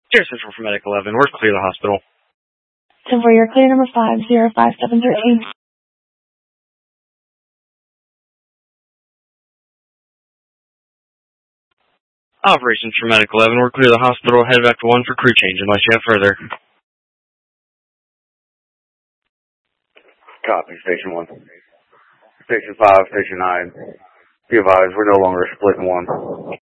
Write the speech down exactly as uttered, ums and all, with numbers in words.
Dear Central for Medic eleven, we're clear the hospital. ten four, you're clear, number five zero five seven three. Operations for Medic eleven, we're clear the hospital. Head back to one for crew change unless you have further. Copy, Station one. Station five, Station nine. Be advised, we're no longer split in one.